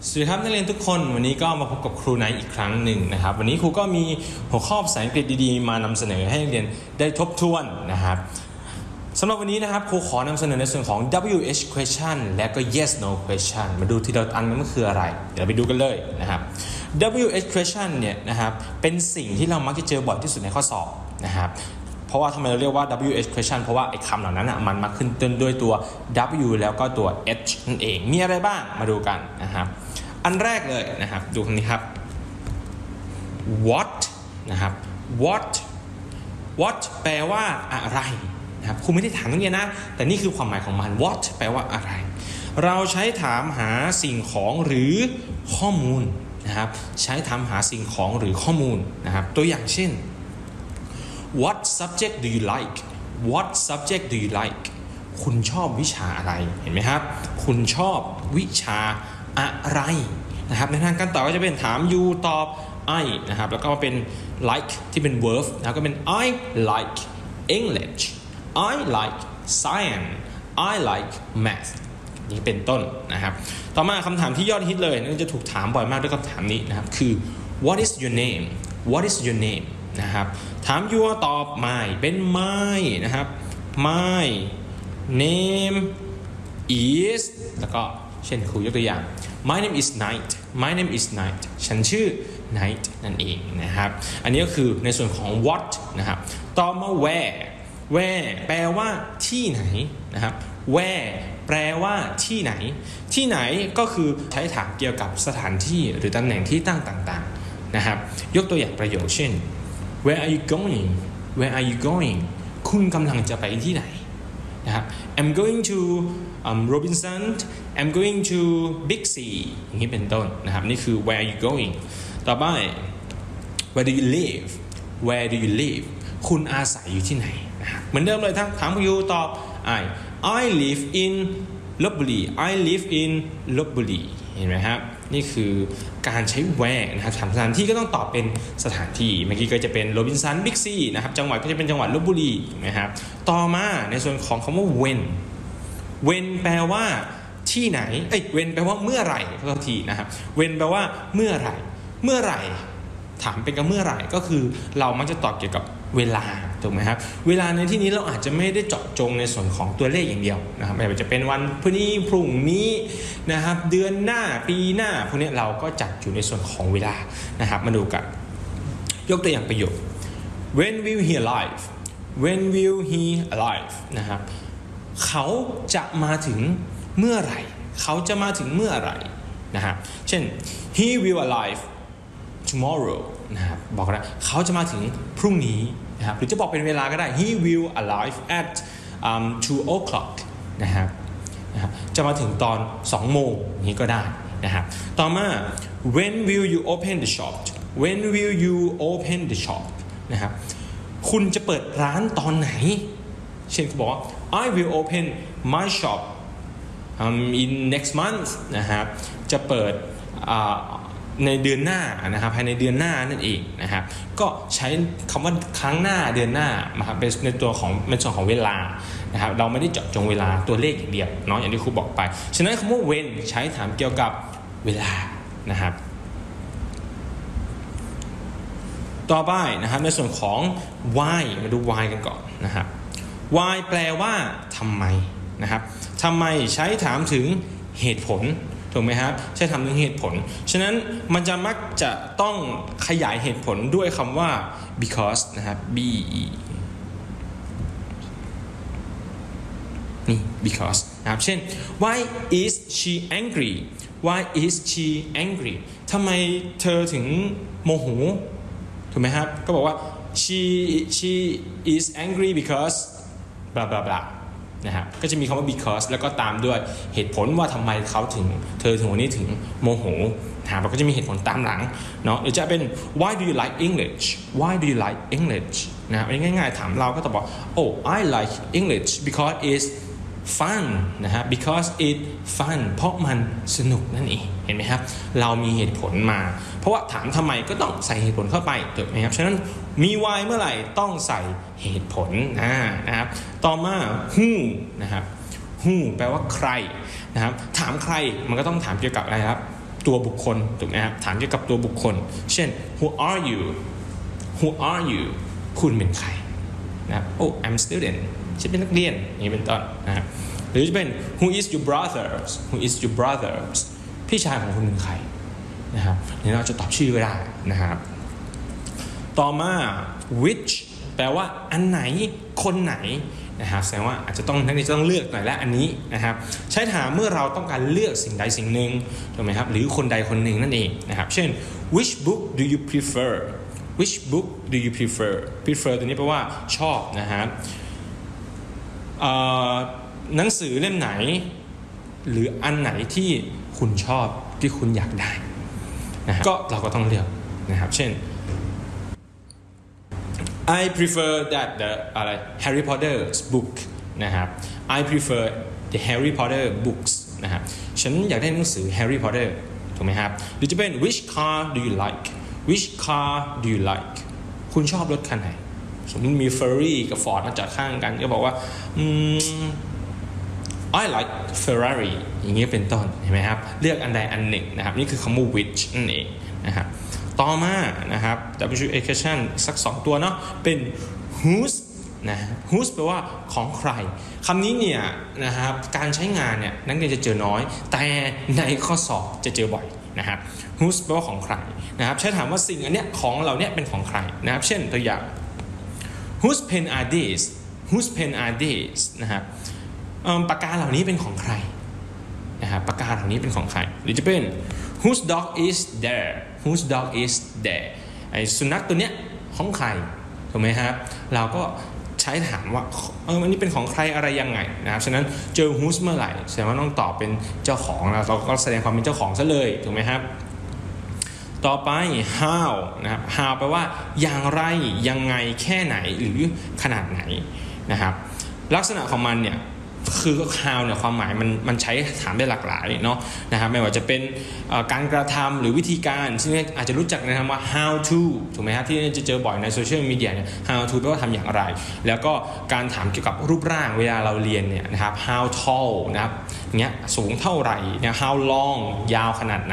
สวัสดีครับนักเรียนทุกคนวันนี้ก็มาพบกับครูไนท์อีกครั้งหนึ่งนะครับวันนี้ครูก็มีหัวข้อภาษาอังกฤษดีๆมานำเสนอให้นักเรียนได้ทบทวนนะครับสำหรับวันนี้นะครับครูขอนำเสนอในส่วนของ WH question และก็ yes no question มาดูทีละอันมันคืออะไรเดี๋ยวเราไปดูกันเลยนะครับ WH question เนี่ยนะครับเป็นสิ่งที่เรามักจะเจอบ่อยที่สุดในข้อสอบนะครับเพราะว่าทำไมเราเรียกว่า WH question เพราะว่าไอ้คำเหล่านั้นมันมาขึ้นต้นด้วยตัว W แล้วก็ตัว H นั่นเองมีอะไรบ้างมาดูกันนะครับอันแรกเลยนะครับดูคำนี้ครับ what นะครับ what แปลว่าอะไรนะครับครูไม่ได้ถามนักเรียนนะแต่นี่คือความหมายของมัน what แปลว่าอะไรเราใช้ถามหาสิ่งของหรือข้อมูลนะครับใช้ถามหาสิ่งของหรือข้อมูลนะครับตัวอย่างเช่นWhat subject do you like? What subject do you like? คุณชอบวิชาอะไรเห็นไหมครับคุณชอบวิชาอะไรนะครับในทางการตอบก็จะเป็นถาม you ตอบ I นะครับแล้วก็เป็น like ที่เป็น verb แล้วก็เป็น I like English I like science I like math นี่เป็นต้นนะครับต่อมาคำถามที่ยอดฮิตเลยนั่นจะถูกถามบ่อยมากด้วยคำถามนี้นะครับคือ What is your name? What is your name?นะครับถาม your ตอบ my เป็น my นะครับ my name is แล้วก็เช่นครูยกตัวอย่าง my name is Night my name is Night ฉันชื่อ Night นั่นเองนะครับอันนี้ก็คือในส่วนของ what นะครับต่อมา where แปลว่าที่ไหนนะครับ where แปลว่าที่ไหนที่ไหนก็คือใช้ถามเกี่ยวกับสถานที่หรือตำแหน่งที่ตั้งต่างๆนะครับยกตัวอย่างประโยคเช่นWhere are you going? Where are you going? คุณกำลังจะไปที่ไหนนะครับ I'm going to Robinson I'm going to Big C อย่างนี้เป็นต้นนะครับนี่คือ Where are you going? ต่อไป Where do you live? Where do you live? คุณอาศัยอยู่ที่ไหนนะครับเหมือนเดิมเลยถามyouตอบ I live in ลพบุรี I live in ลพบุรีเห็นไหมครับนี่คือการใช้ where นะครับถามสถานที่ก็ต้องตอบเป็นสถานที่เมื่อกี้ก็จะเป็นโรบินสันบิ๊กซีนะครับจังหวัดก็จะเป็นจังหวัดลพบุรีถูกไหมครับต่อมาในส่วนของคำว่า when แปลว่าที่ไหนwhen แปลว่าเมื่อไหร่ขอโทษทีนะครับ when แปลว่าเมื่อไหร่ถามเป็นกับเมื่อไหร่ก็คือเรามักจะตอบเกี่ยวกับเวลาถูกไหมครับเวลาในที่นี้เราอาจจะไม่ได้เจาะจงในส่วนของตัวเลขอย่างเดียวนะครับไม่ว่าจะเป็นวันพรุ่งนี้นะครับเดือนหน้าปีหน้าพวกนี้เราก็จัดอยู่ในส่วนของเวลานะครับมาดูกันยกตัวอย่างประโยค When will he arrive When will he arrive นะครับเขาจะมาถึงเมื่อไหร่เขาจะมาถึงเมื่อไหร่นะครับเช่น he will arrive tomorrow นะครับบอกนะเขาจะมาถึงพรุ่งนี้นะครับหรือจะบอกเป็นเวลาก็ได้ he will arrive at 2 o'clock นะครับจะมาถึงตอน2โมงนี้ก็ได้นะครับต่อมา when will you open the shop when will you open the shop นะครับคุณจะเปิดร้านตอนไหนเช่นเขาบอกว่า I will open my shop in next month นะครับจะเปิดในเดือนหน้านะครับภายในเดือนหน้านั่นเองนะครับก็ใช้คำว่าครั้งหน้าเดือนหน้านะครับเป็นในตัวของเป็นส่วนของเวลานะครับเราไม่ได้เจาะจงเวลาตัวเลขอย่างเดียวเนาะอย่างที่ครูบอกไปฉะนั้นคำว่า when ใช้ถามเกี่ยวกับเวลานะครับต่อไปนะครับในส่วนของ why มาดู why กันก่อนนะครับ why แปลว่าทำไมนะครับทำไมใช้ถามถึงเหตุผลถูกไหมครับใช้ถามถึงเหตุผลฉะนั้นมันจะมักจะต้องขยายเหตุผลด้วยคำว่า because นะครับ b e นี่ because นะครับเช่น why is she angry why is she angry ทำไมเธอถึงโมโหถูกไหมครับก็บอกว่า she is angry because blah blah blah นะครับก็จะมีคำว่า because แล้วก็ตามด้วยเหตุผลว่าทำไมเธอถึงวันนี้ถึงโมโหนะครับเราก็จะมีเหตุผลตามหลังเนาะหรือจะเป็น why do you like English why do you like English นะครับง่ายๆถามเราก็ตอบว่า oh I like English because it's fun นะครับ because it fun เพราะมันสนุกนั่นเองเห็นไหมครับเรามีเหตุผลมาเพราะว่าถามทำไมก็ต้องใส่เหตุผลเข้าไปถูกไหมครับฉะนั้นมี why เมื่อไหร่ต้องใส่เหตุผลนะครับต่อมา who นะครับ who แปลว่าใครนะครับถามใครมันก็ต้องถามเกี่ยวกับอะไรครับตัวบุคคลถูกไหมครับถามเกี่ยวกับตัวบุคคลเช่น who are you who are you คุณเป็นใครนะครับ oh I'm a student ฉันเป็นนักเรียนอย่างนี้เป็นต้นนะครับหรือจะเป็น who is your brothers who is your brothers พี่ชายของคุณเป็นใครนะครับนี่เราจะตอบชื่อก็ได้นะครับต่อมา which แปลว่าอันไหนคนไหนนะครับแสดงว่าอาจจะต้องนักเรียนจะต้องเลือกหน่อยและอันนี้นะครับใช้ถามเมื่อเราต้องการเลือกสิ่งใดสิ่งหนึ่งถูกไหมครับหรือคนใดคนหนึ่งนั่นเองนะครับเช่น which book do you prefer which book do you prefer prefer ตัวนี้แปลว่าชอบนะครับหนังสือเล่มไหนหรืออันไหนที่คุณชอบที่คุณอยากได้นะก็เราก็ต้องเลือกนะครับเช่น I prefer that the Harry Potter's book นะครับ I prefer the Harry Potter books นะครับฉันอยากได้หนังสือ Harry Potter ถูกไหมครับหรือจะเป็น which car do you like which car do you like คุณชอบรถคันไหนสมมติมี Ferrari กับ Ford มาจอดข้างกันก็บอกว่าI like Ferrari อย่างนี้เป็นต้นเห็นไหมครับเลือกอันใดอันหนึ่งนะครับนี่คือคำว่า which นั่นเองนะครับต่อมานะครับ WH สัก2ตัวเนาะเป็น whose นะ whose แปลว่าของใครคำนี้เนี่ยนะครับการใช้งานเนี่ยนักเรียนจะเจอน้อยแต่ในข้อสอบจะเจอบ่อยนะครับ whose แปลว่าของใครนะครับใช้ถามว่าสิ่งอันเนี้ยของเราเนี่ยเป็นของใครนะครับเช่นตัวอย่าง whose pen are these whose pen are these นะครับปากกาเหล่านี้เป็นของใครนะครับปากกาเหล่านี้เป็นของใครหรือจะเป็น whose dog is there whose dog is there ไอ้สุนัขตัวเนี้ยของใครถูกไหมครับเราก็ใช้ถามว่าอันนี้เป็นของใครอะไรยังไงนะครับฉะนั้นเจอ whose เมื่อไหร่แสดงว่าต้องตอบเป็นเจ้าของเราก็แสดงความเป็นเจ้าของซะเลยถูกไหมครับต่อไป how นะครับ how แปลว่าอย่างไรยังไงแค่ไหนหรือขนาดไหนนะครับลักษณะของมันเนี่ยคือ how เนี่ยความหมายมันใช้ถามได้หลากหลายเนาะนะครับไม่ว่าจะเป็นการกระทำหรือวิธีการซึ่งอาจจะรู้จักนะครับว่า how to ถูกไหมครับที่จะเจอบ่อยในโซเชียลมีเดียเนี่ย how to แปลว่าทำอย่างไรแล้วก็การถามเกี่ยวกับรูปร่างเวลาเราเรียนเนี่ยนะครับ how tall นะครับเงี้ยสูงเท่าไหร่เนี่ย how long ยาวขนาดไหน